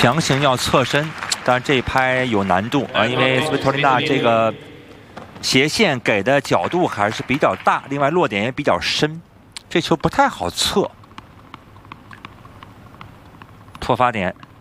强行要侧身，当然这一拍有难度啊，因为斯维托利娜这个斜线给的角度还是比较大，另外落点也比较深，这球不太好侧。拓发点